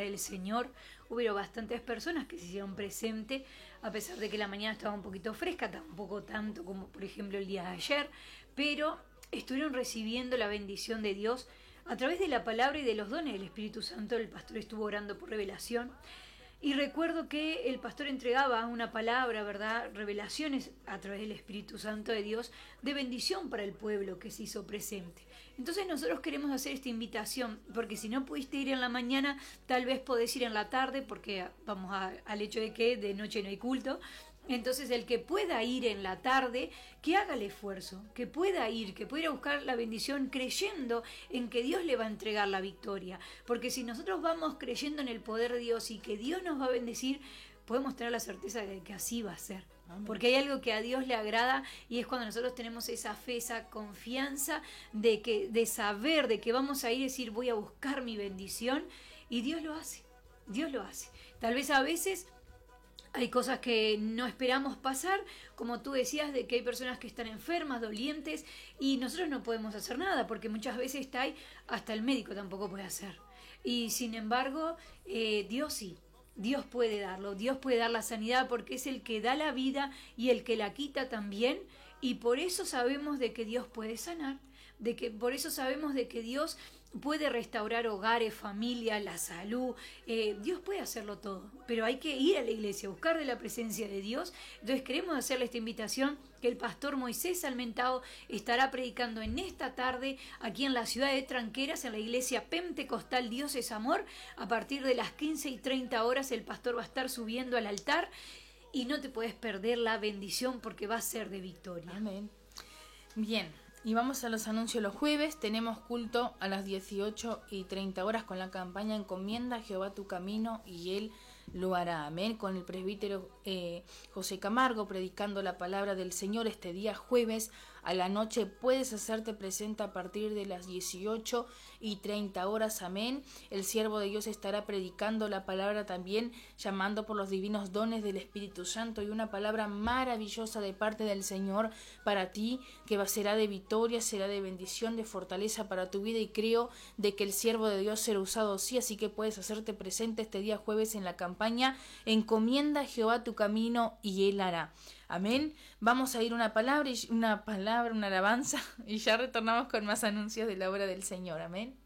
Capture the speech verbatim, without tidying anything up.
del Señor. Hubo bastantes personas que se hicieron presente, a pesar de que la mañana estaba un poquito fresca, tampoco tanto como por ejemplo el día de ayer, pero estuvieron recibiendo la bendición de Dios a través de la palabra y de los dones del Espíritu Santo. El pastor estuvo orando por revelación. Y recuerdo que el pastor entregaba una palabra, ¿verdad? Revelaciones a través del Espíritu Santo de Dios de bendición para el pueblo que se hizo presente. Entonces nosotros queremos hacer esta invitación, porque si no pudiste ir en la mañana, tal vez podés ir en la tarde, porque vamos a, al hecho de que de noche no hay culto. Entonces el que pueda ir en la tarde, que haga el esfuerzo, que pueda ir, que pueda ir a buscar la bendición creyendo en que Dios le va a entregar la victoria. Porque si nosotros vamos creyendo en el poder de Dios y que Dios nos va a bendecir, podemos tener la certeza de que así va a ser. Amén. Porque hay algo que a Dios le agrada y es cuando nosotros tenemos esa fe, esa confianza de, que, de saber de que vamos a ir y decir voy a buscar mi bendición, y Dios lo hace, Dios lo hace. Tal vez a veces hay cosas que no esperamos pasar, como tú decías, de que hay personas que están enfermas, dolientes, y nosotros no podemos hacer nada, porque muchas veces está ahí, hasta el médico tampoco puede hacer. Y sin embargo, eh, Dios sí, Dios puede darlo, Dios puede dar la sanidad, porque es el que da la vida y el que la quita también, y por eso sabemos de que Dios puede sanar, de que por eso sabemos de que Dios puede restaurar hogares, familias, la salud. eh, Dios puede hacerlo todo, pero hay que ir a la iglesia, buscar de la presencia de Dios. Entonces queremos hacerle esta invitación, que el pastor Moisés Almentao estará predicando en esta tarde aquí en la ciudad de Tranqueras, en la iglesia Pentecostal Dios es Amor. A partir de las quince y treinta horas el pastor va a estar subiendo al altar, y no te puedes perder la bendición, porque va a ser de victoria. Amén. Bien, y vamos a los anuncios. Los jueves tenemos culto a las dieciocho y treinta horas con la campaña Encomienda a Jehová tu camino y Él lo hará. Amén. Con el presbítero eh, José Camargo predicando la palabra del Señor este día jueves a la noche. Puedes hacerte presente a partir de las dieciocho y treinta horas. Amén. El siervo de Dios estará predicando la palabra también, llamando por los divinos dones del Espíritu Santo, y una palabra maravillosa de parte del Señor para ti, que va, será de victoria, será de bendición, de fortaleza para tu vida, y creo de que el siervo de Dios será usado así, así que puedes hacerte presente este día jueves en la campaña Encomienda a Jehová tu camino y Él hará. Amén. Vamos a ir una palabra, y una palabra, una alabanza, y ya retornamos con más anuncios de la obra del Señor. Amén.